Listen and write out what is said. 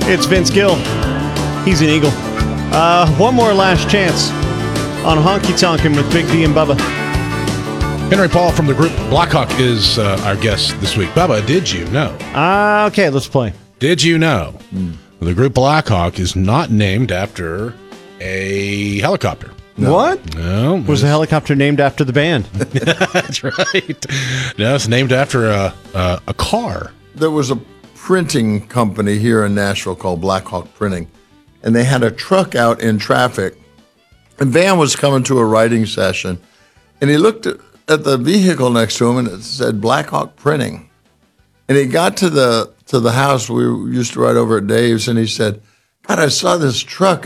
It's Vince Gill. He's an Eagle. One more last chance on Honky Tonkin' with Big D and Bubba. Henry Paul from the group Blackhawk is our guest this week. Bubba, did you know? Okay, let's play. Did you know the group Blackhawk is not named after a helicopter? No. What? No. Was the helicopter named after the band? That's right. No, it's named after a car. There was a printing company here in Nashville called Blackhawk Printing, and they had a truck out in traffic. And Van was coming to a writing session, and he looked at the vehicle next to him, and it said Blackhawk Printing. And he got to the house we used to write over at Dave's, and he said, God, I saw this truck.